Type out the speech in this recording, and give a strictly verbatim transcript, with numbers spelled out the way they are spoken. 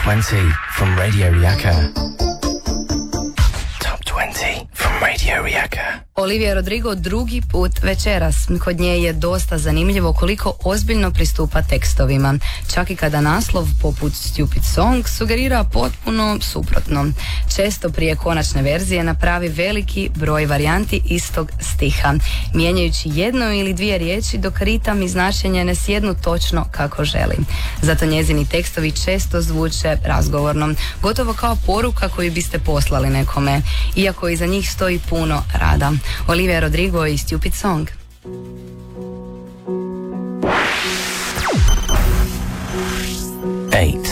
twenty from Radio Rijeka. Top twenty from Radio Rijeka. Olivia Rodrigo drugi put večeras. Kod nje je dosta zanimljivo koliko ozbiljno pristupa tekstovima. Čak i kada naslov poput Stupid Song sugerira potpuno suprotno. Često prije konačne verzije napravi veliki broj varijanti istog stiha, mijenjajući jednu ili dvije riječi dok ritam i značenje ne sjednu točno kako želi. Zato njezini tekstovi često zvuče razgovorno, gotovo kao poruka koju biste poslali nekome, iako iza njih stoji puno rada. Olivia Rodrigo i Stupid Song. Eight.